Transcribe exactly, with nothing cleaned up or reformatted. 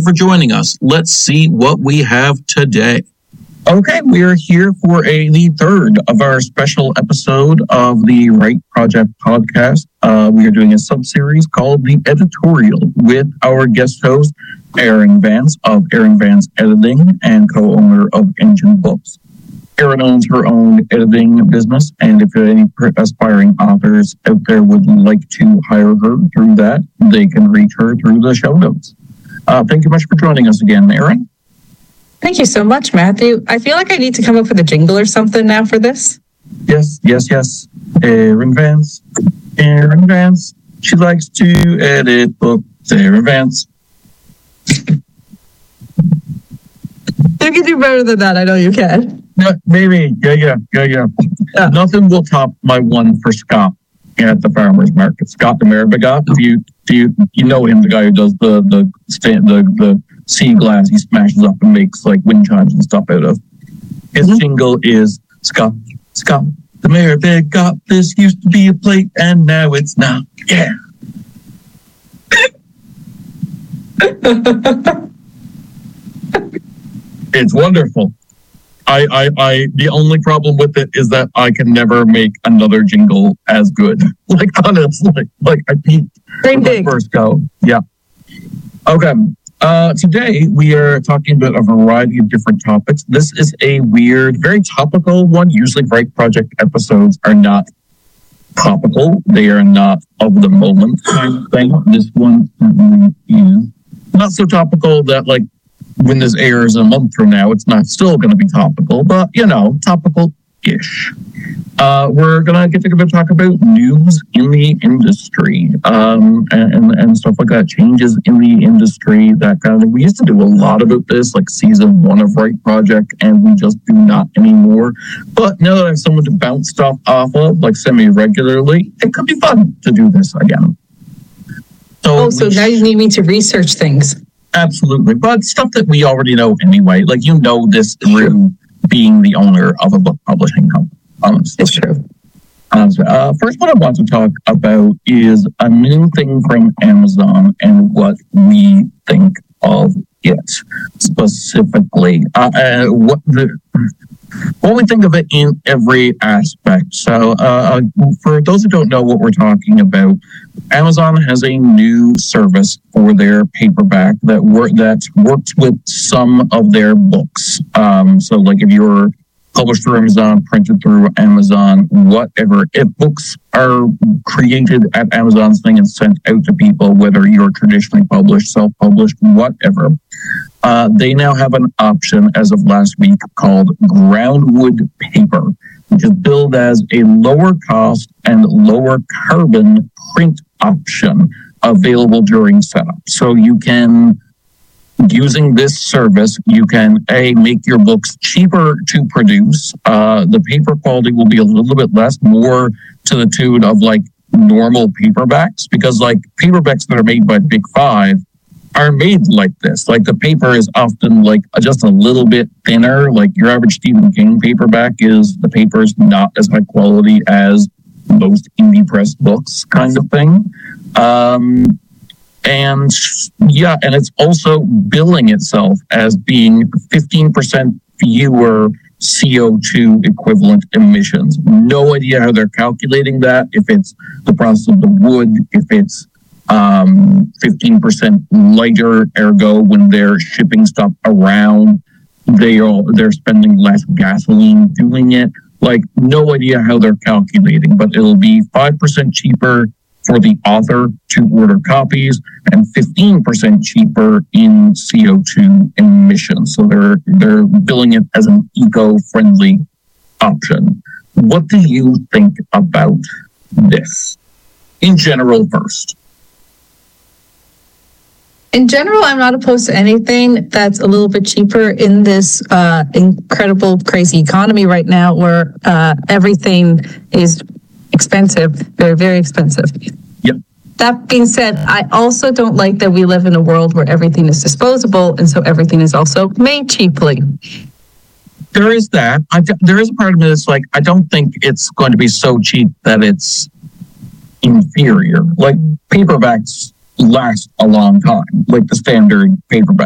for joining us. Let's see what we have today. Okay, we are here for a the third of our special episode of the Write Project podcast. Uh, we are doing a sub-series called The Editorial with our guest host, Erin Vance of Erin Vance Editing and co-owner of Engine Books. Erin owns her own editing business, and if any aspiring authors out there would like to hire her through that, they can reach her through the show notes. Uh, thank you much for joining us again, Erin. Thank you so much, Matthew. I feel like I need to come up with a jingle or something now for this. Yes, yes, yes. Erin Vance. Erin Vance. She likes to edit books. Erin Vance. You can do better than that. I know you can. Yeah, maybe. Yeah, yeah, yeah, yeah. yeah. Nothing will top my one for Scott at the farmers market. Scott the Marabigot. Do you do you you know him? The guy who does the the stand the the sea glass he smashes up and makes like wind chimes and stuff out of. His mm-hmm. jingle is Scott Scott the Marabigot. This used to be a plate and now it's not. Yeah. It's wonderful. I, I, I, the only problem with it is that I can never make another jingle as good. Like, honestly, like I peaked Same thing. First go. Yeah. Okay. Uh, today we are talking about a variety of different topics. This is a weird, very topical one. Usually Write Project episodes are not topical. They are not of the moment kind of thing. This one certainly is not so topical that like, when this airs a month from now, it's not still going to be topical, but, you know, topical-ish. Uh, we're going to get to talk about news in the industry um, and, and stuff like that, changes in the industry, that kind of thing. We used to do a lot about this, like season one of Write Project, and we just do not anymore. But now that I have someone to bounce stuff off of, like semi-regularly, it could be fun to do this again. So oh, so now you need me to research things. Absolutely, but stuff that we already know anyway. Like, you know this through being the owner of a book publishing company. Honestly. It's true. Honestly. Uh, first, what I want to talk about is a new thing from Amazon and what we think of it specifically. Uh, uh, what the what we think of it in every aspect. So, uh, for those who don't know what we're talking about, Amazon has a new service for their paperback that work that works with some of their books. Um, so, like if you're published through Amazon, printed through Amazon, whatever, if books are created at Amazon's thing and sent out to people, whether you're traditionally published, self-published, whatever, uh, they now have an option as of last week called Groundwood Paper, which is billed as a lower cost and lower carbon print option available during setup. So you can, using this service, you can A, make your books cheaper to produce. Uh, the paper quality will be a little bit less, more to the tune of like normal paperbacks, because like paperbacks that are made by Big Five are made like this. Like the paper is often like just a little bit thinner. Like your average Stephen King paperback is, the paper is not as high quality as most indie press books kind of thing. Um, and yeah, and it's also billing itself as being fifteen percent fewer C O two equivalent emissions. No idea how they're calculating that, if it's the process of the wood, if it's um, fifteen percent lighter, ergo when they're shipping stuff around, they are, they're spending less gasoline doing it. Like, no idea how they're calculating, but it'll be five percent cheaper for the author to order copies and fifteen percent cheaper in C O two emissions. So they're they're billing it as an eco-friendly option. What do you think about this in general first? In general, I'm not opposed to anything that's a little bit cheaper in this uh, incredible, crazy economy right now where uh, everything is expensive, very, very expensive. Yep. That being said, I also don't like that we live in a world where everything is disposable, and so everything is also made cheaply. There is that. I, there is a part of me that's like, I don't think it's going to be so cheap that it's inferior. Like, paperbacks last a long time, like the standard paperback.